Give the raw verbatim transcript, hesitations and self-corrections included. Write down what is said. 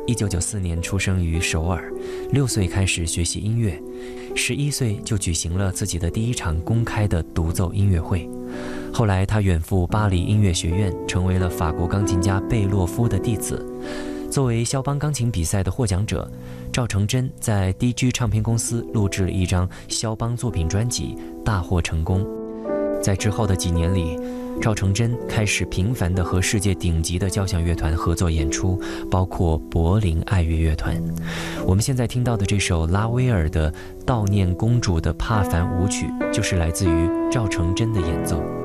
一九九四年出生于首尔，六岁开始学习音乐，十一岁就举行了自己的第一场公开的独奏音乐会。后来他远赴巴黎音乐学院，成为了法国钢琴家贝洛夫的弟子。作为肖邦钢琴比赛的获奖者，赵成真在 D G 唱片公司录制了一张肖邦作品专辑，大获成功。在之后的几年里，赵成真开始频繁地和世界顶级的交响乐团合作演出，包括柏林爱乐乐团。我们现在听到的这首拉威尔的悼念公主的帕凡舞曲，就是来自于赵成真的演奏。